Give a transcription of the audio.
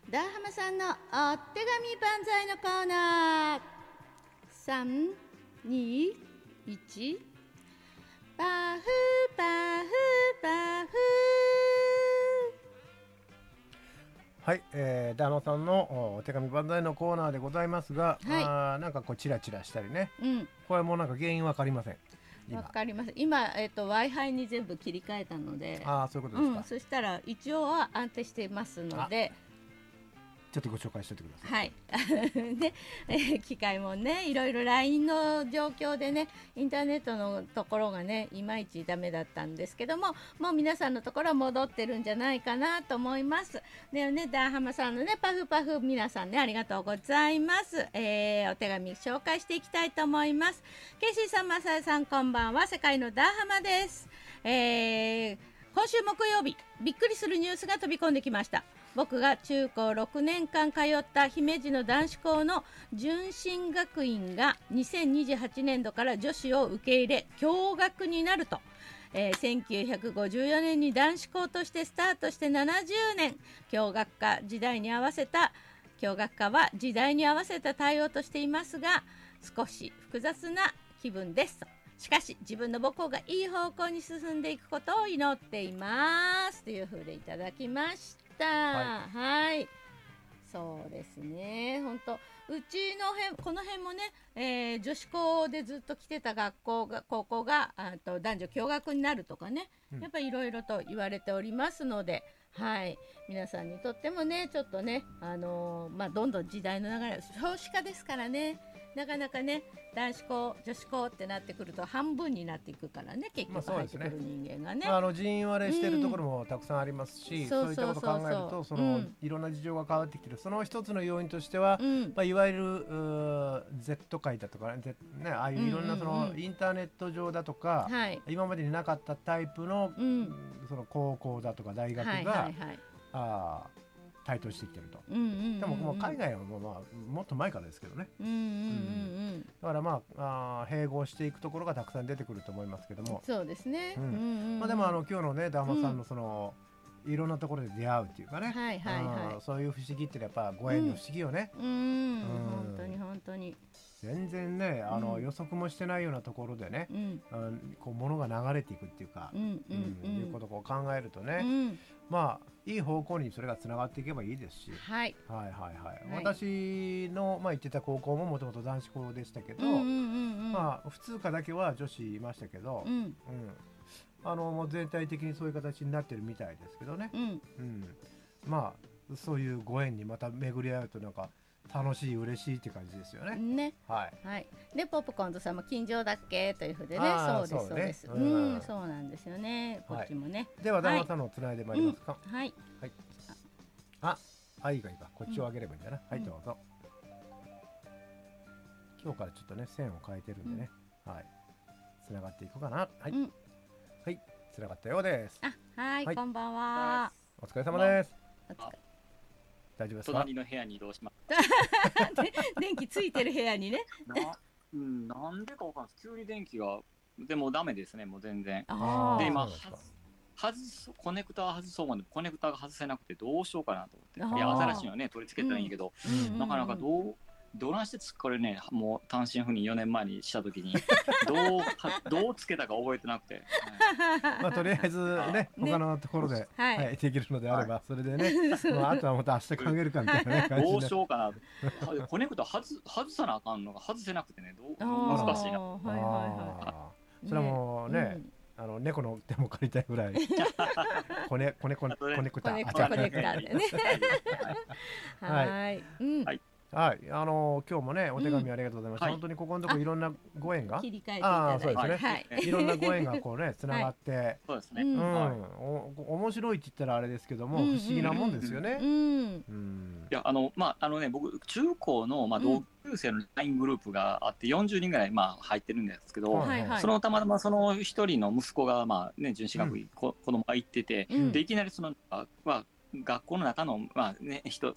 ダーハマさんのお手紙万歳のコーナー。3、2、1。パフパフパフ。 はい、ダーマさんのお手紙万歳のコーナーでございますが、 はい、 なんかこうチラチラしたりね、 うん、 これもなんか原因わかりません。 わかります。今、Wi-Fi に全部切り替えたので、 そういうことですか。 そしたら一応は安定していますので、 ちょっとご紹介しておいてください。 はいで、機械もね、いろいろ LINE の状況でね、インターネットのところがね、いまいちダメだったんですけども、もう皆さんのところは戻ってるんじゃないかなと思います。でね、ダーハマさんのね、パフパフ、皆さんね、ありがとうございます。お手紙紹介していきたいと思います。ケイシーさん、マサイさん、こんばんは。世界のダーハマです。今週木曜日、びっくりするニュースが飛び込んできました。僕が中高6年間通った姫路の男子校の純真学院が2028年度から女子を受け入れ共学になると、1954年に男子校としてスタートして70年、共学化は時代に合わせた対応としていますが、少し複雑な気分ですと。しかし自分の母校がいい方向に進んでいくことを祈っていますというふうでいただきました。はい、そうですね。本当うちのこの辺もね、女子校でずっと来てた高校が男女共学になるとかね、やっぱりいろいろと言われておりますので、はい、皆さんにとってもね、ちょっとね、どんどん時代の流れ、少子化ですからね、なかなかね、男子校女子校ってなってくると半分になっていくからね、結局入ってくる人間がね、 人員割れしてるところもたくさんありますし、そういったことを考えると、いろんな事情が変わってきてる。その一つの要因としては、いわゆるZ 界だとかね、ああいういろんなそのインターネット上だとか、今までになかったタイプの、その高校だとか大学が台頭してきてると。でももう海外はもっと前からですけどね。だから併合していくところがたくさん出てくると思いますけども。 そうですね。でも今日のね、ダーマさんのそのいろんなところで出会うっていうかね、そういう不思議ってやっぱご縁の不思議よね。 本当に本当に。 全然ね、予測もしてないようなところでね、こう物が流れていくっていうか、いうことを考えるとね、いい方向にそれがつながっていけばいいですし、私の行ってた高校ももともと男子校でしたけど、普通科だけは女子いましたけど、もう全体的にそういう形になってるみたいですけどね、そういうご縁にまた巡り合うとなんか楽しい嬉しいって感じですよね。 でポップコーンとさんも近所だっけというふうでね、そうです。そうなんですよね。こっちもね。 ではダーマさんのつないでまいりますか。 はい。 いいかこっちを上げればいいんだな。はい、どうぞ。今日からちょっとね線を変えてるんでね、つながっていこうかな。はい、つながったようです。 はい、こんばんは。 お疲れ様です。大丈夫ですか？ 隣の部屋に移動します。 電気ついてる部屋にね。 なんでかわかんないです。急に電気が、でもダメですね、もう全然。で、今、コネクター外そうもんで、コネクターが外せなくてどうしようかなと思って。いや、新しいのね、取り付けたらいいけど、なかなかどないしてこれね、もう単身赴任4年前にしたときにどうつけたか覚えてなくて、 とりあえずね、他のところでできるのであればそれでね、あとはまた明日考えるかみたいなね感じで、 どうしようかなと。コネクタ外さなあかんのが外せなくてね、難しいな。 それはもうね、猫の手も借りたいぐらいコネクターでね。はい。 今日もねお手紙ありがとうございます。本当にここのところいろんなご縁が切り替えていただいて、 いろんなご縁がこうねつながって、 そうですね。 面白いって言ったらあれですけども不思議なもんですよね。 いや僕中高の同級生の LINE グループがあって40人ぐらい入ってるんですけど、そのたまたまその一人の息子が純子学院子供が行ってて、でいきなりその学校の中の2